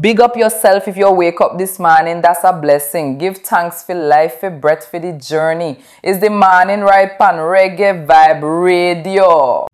Big up yourself if you wake up this morning. That's a blessing. Give thanks for life, for breath, for the journey. It's the morning right on Reggae Vibe Radio.